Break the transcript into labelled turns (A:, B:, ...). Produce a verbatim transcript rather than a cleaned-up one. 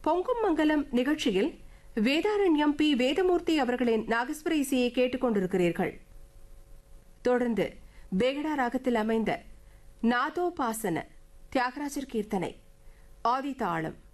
A: பொங்கும் மங்கலம் நிகழ்ச்சியில் வேதாரண்யம் பி வேதமூர்த்தி அவர்களின் நாகஸ்வர இசையை கேட்டுக் கொண்டிருக்கிறீர்கள். தொடர்ந்து பேகடா ராகத்தில் அமைந்த நாதோபாசன தியாகராஜர் கீர்த்தனை ஆதி தாளம்.